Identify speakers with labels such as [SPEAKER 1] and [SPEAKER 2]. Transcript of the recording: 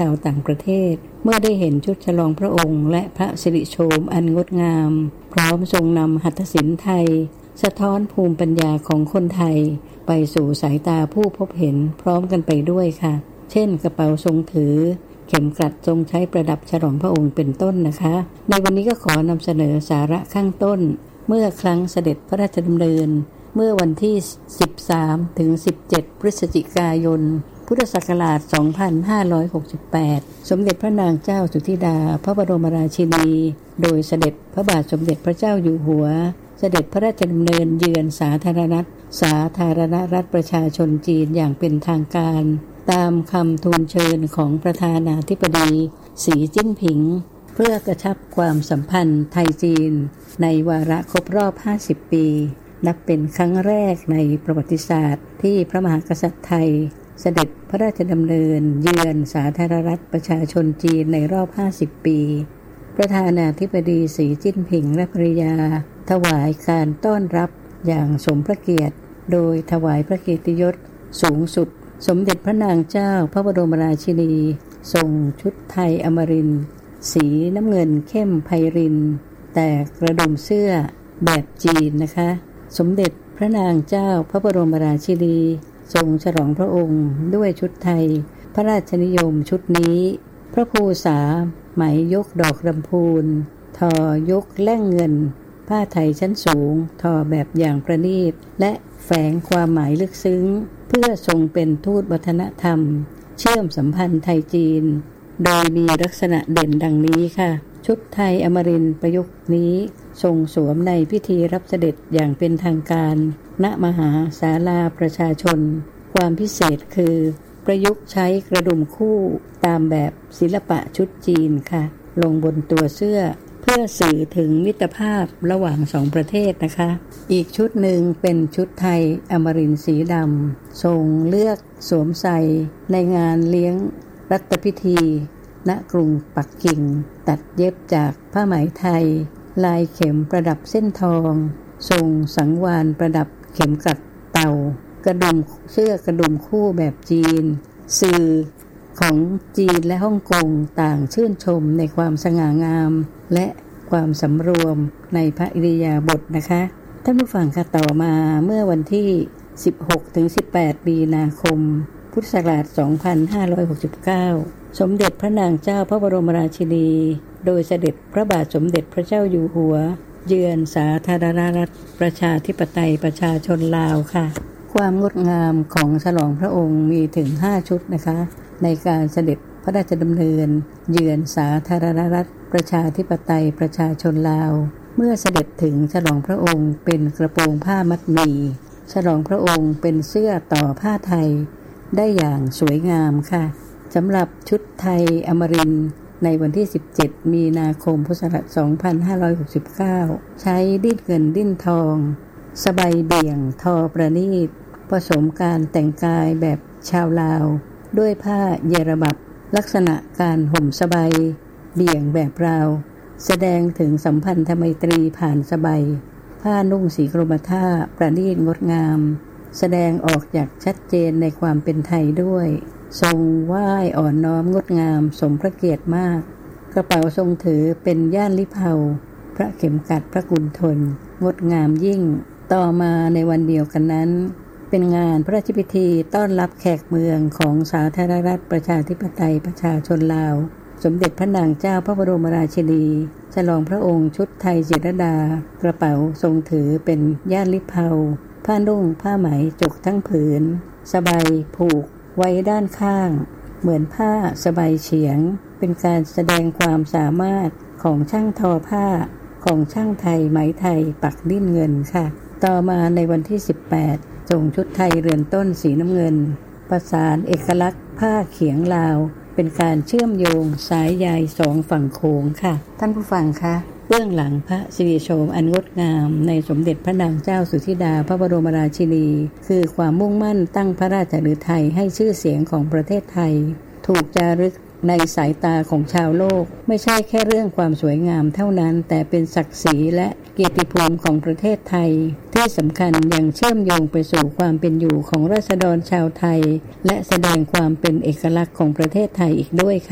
[SPEAKER 1] าวต่างประเทศเมื่อได้เห็นชุดฉลองพระองค์และพระสิริโฉมอันงดงามพร้อมทรงนำหัตถศิลป์ไทยสะท้อนภูมิปัญญาของคนไทยไปสู่สายตาผู้พบเห็นพร้อมกันไปด้วยค่ะเช่นกระเป๋าทรงถือเข็มกลัดทรงใช้ประดับฉลองพระองค์เป็นต้นนะคะในวันนี้ก็ขอนำเสนอสาระข้างต้นเมื่อครั้งเสด็จพระราชดำเนินเมื่อวันที่13ถึง17พฤศจิกายนพุทธศักราช2568สมเด็จพระนางเจ้าสุธิดาพระบรมราชินีโดยเสด็จพระบาทสมเด็จพระเจ้าอยู่หัวเสด็จพระราชดำเนินเยือนสาธารณรัฐประชาชนจีนอย่างเป็นทางการตามคำทูลเชิญของประธานาธิบดีสีจิ้นผิงเพื่อกระชับความสัมพันธ์ไทยจีนในวาระครบรอบ50ปีนับเป็นครั้งแรกในประวัติศาสตร์ที่พระมหากษัตริย์ไทยเสด็จพระราชดำเนินเยือนสาธารณรัฐประชาชนจีนในรอบ50ปีประธานาธิบดีสีจิ้นผิงและภริยาถวายการต้อนรับอย่างสมพระเกียรติโดยถวายพระเกียรติยศสูงสุดสมเด็จพระนางเจ้าพระบรมราชินีทรงชุดไทยอมรินทร์สีน้ำเงินเข้มไพรินแต่กระดุมเสื้อแบบจีนนะคะสมเด็จพระนางเจ้าพระบรมราชินีทรงฉลองพระองค์ด้วยชุดไทยพระราชนิยมชุดนี้พระภูษาไหมยกดอกลำพูนทอยกแล่งเงินผ้าไทยชั้นสูงทอแบบอย่างประณีตและแฝงความหมายลึกซึ้งเพื่อทรงเป็นทูตวัฒนธรรมเชื่อมสัมพันธ์ไทยจีนโดยมีลักษณะเด่นดังนี้ค่ะชุดไทยอมรินทร์ประยุกต์นี้ทรงสวมในพิธีรับเสด็จอย่างเป็นทางการณมหาศาลาประชาชนความพิเศษคือประยุกต์ใช้กระดุมคู่ตามแบบศิลปะชุดจีนค่ะลงบนตัวเสื้อเพื่อสื่อถึงมิตรภาพระหว่างสองประเทศนะคะอีกชุดหนึ่งเป็นชุดไทยอมรินทร์สีดำทรงเลือกสวมใส่ในงานเลี้ยงรัฐพิธีณกรุงปักกิ่งตัดเย็บจากผ้าไหมไทยลายเข็มประดับเส้นทองทรงสังวาลประดับเข็มกลัดเต่ากระดุมเสื้อกระดุมคู่แบบจีนสื่อของจีนและฮ่องกงต่างชื่นชมในความสง่างามและความสำรวมในพระอิริยาบถนะคะท่านผู้ฟังค่ะต่อมาเมื่อวันที่16-18มีนาคมพุทธศักราช2569สมเด็จพระนางเจ้าพระบรมราชินีโดยเสด็จพระบาทสมเด็จพระเจ้าอยู่หัวเยือนสาธารณรัฐประชาธิปไตยประชาชนลาวค่ะความงดงามของฉลองพระองค์มีถึง5ชุดนะคะในการเสด็จพระราชดำเนินเยือนสาธารณรัฐประชาธิปไตยประชาชนลาวเมื่อเสด็จถึงฉลองพระองค์เป็นกระโปรงผ้ามัดหมี่ฉลองพระองค์เป็นเสื้อต่อผ้าไทยได้อย่างสวยงามค่ะสำหรับชุดไทยอมรินทร์ในวันที่17มีนาคมพุทธศักราช2569ใช้ดิ้นเงินดิ้นทองสบายเบี่ยงทอประณีตผสมการแต่งกายแบบชาวลาวด้วยผ้าเยรบับลักษณะการห่มสบายเบี่ยงแบบราวแสดงถึงสัมพันธไมตรีผ่านสบายผ้านุ่งสีกรมท่าประณีตงดงามแสดงออกอย่างชัดเจนในความเป็นไทยด้วยทรงไหว้อ่อนน้อมงดงามสมพระเกียรติมากกระเป๋าทรงถือเป็นย่านลิเภาพระเข็มกัดพระกุณฑลงดงามยิ่งต่อมาในวันเดียวกันนั้นเป็นงานพระราชพิธีต้อนรับแขกเมืองของสาธารณรัฐประชาธิปไตยประชาชนลาวสมเด็จพระนางเจ้าพระบรมราชินีฉลองพระองค์ชุดไทยจิตรดากระเป๋าทรงถือเป็นย่านลิเภาผ้านุ่งผ้าไหมจกทั้งผืนสบายผูกไว้ด้านข้างเหมือนผ้าสบายเฉียงเป็นการแสดงความสามารถของช่างทอผ้าของช่างไทยไหมไทยปักดิ้นเงินค่ะต่อมาในวันที่18ทรงชุดไทยเรือนต้นสีน้ำเงินประสานเอกลักษณ์ผ้าเขียงลาวเป็นการเชื่อมโยงสายใยสองฝั่งโขงค่ะท่านผู้ฟังคะเบื้องหลังพระสิริโฉมอันงดงามในสมเด็จพระนางเจ้าสุธิดาพระบรมราชินีคือความมุ่งมั่นตั้งพระราชฤทัยให้ชื่อเสียงของประเทศไทยถูกจารึกในสายตาของชาวโลกไม่ใช่แค่เรื่องความสวยงามเท่านั้นแต่เป็นศักดิ์ศรีและเกียรติภูมิของประเทศไทยที่สำคัญยังเชื่อมโยงไปสู่ความเป็นอยู่ของราษฎรชาวไทยและแสดงความเป็นเอกลักษณ์ของประเทศไทยอีกด้วยค่ะ